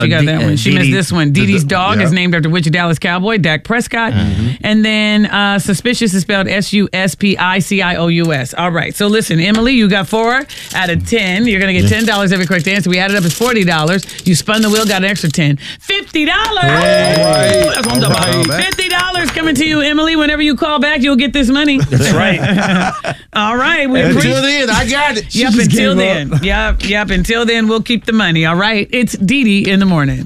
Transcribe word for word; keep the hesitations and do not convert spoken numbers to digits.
She got D- that uh, one. She Dee missed Dee- this one. Dee Dee's dog yeah. is named after which Dallas Cowboy? Dak Prescott. Mm-hmm. And then uh, suspicious is spelled S U S P I C I O U S. All right. So listen, Emily, you got four out of ten. You're going to get ten dollars every correct answer. We added up as forty dollars. You spun the wheel, got an extra ten. fifty dollars. Hey. That's what I'm All talking about. right. fifty dollars coming to you, Emily. Whenever you call back, you'll get this money. That's right. All right. We Until appreciate then, I got it. Yep, just until gave then. Yep, yep. Until then, we'll keep the money. All right. It's Dee Dee in the morning.